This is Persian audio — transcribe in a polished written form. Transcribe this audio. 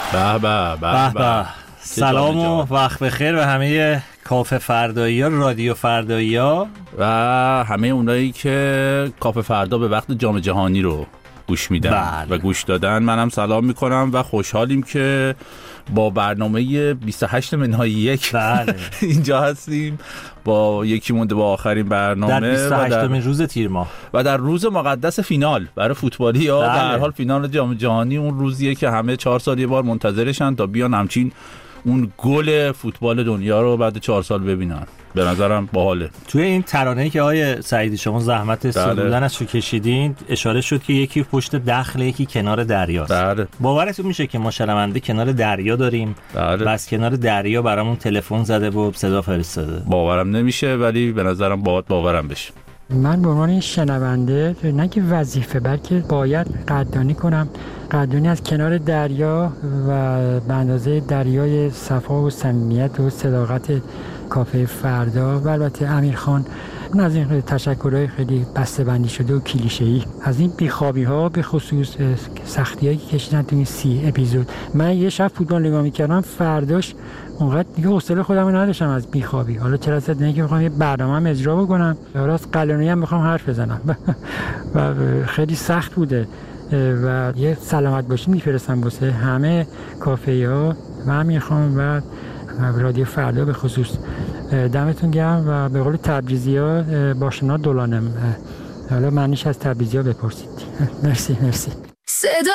به به به به. سلام و وقت بخیر به همه کافه فردایی ها، رادیو فردایی ها و همه اونایی که کافه فردا به وقت جام جهانی رو گوش میدن و گوش دادن. منم سلام میکنم و خوشحالیم که با برنامه 28 منهای یک اینجا هستیم، با یکی مونده با آخرین برنامه در 28مین روز تیر ماه و در روز مقدس فینال برای فوتبالی ها. در حال فینال جام جهانی اون روزیه که همه 4 سال یه بار منتظرشن تا بیان همچین اون گل فوتبال دنیا رو بعد 4 سال ببینن. به نظرم باحاله. توی این ترانه‌ای که آقای سعیدی شما زحمت سرودنش رو کشیدین اشاره شد که یکی پشت دخل یکی کنار دریاست. بله. باورتون میشه که ما شنونده کنار دریا داریم؟ بله. و از کنار دریا برامون تلفن زده و صدا فرستاده. باورم نمیشه ولی به نظرم باورم بشه. من به عنوان شنونده نه که وظیفه بلکه باید قدردانی کنم، قدردانی از کنار دریا و به اندازه دریای صفا و صمیمیت و صداقت کافه فردا و البته امیرخان، اون از این تشکرهای خیلی بسته‌بندی شده و کلیشه‌ای، از این بیخوابی‌ها به خصوص سختی‌هایی که کشیدن تو این 30 اپیزود. من یه شب فوتبال نگاه می‌کردم، فرداش اونقدر دیگه حوصله خودم رو نداشتم از بیخوابی. حالا چرا صد نه که می‌خوام یه برنامه‌ام اجرا بکنم، حالا از قلنویی هم می‌خوام حرف بزنم و خیلی سخت بوده و یه سلامت باشی می‌فرستم واسه همه کافه‌ها و امیرخان و رادیو فردا به خصوص. دمتون گرم و به قول تبریزی‌ها باشنا دولانم. حالا معنیش از تبریزی‌ها بپرسید. مرسی. صدا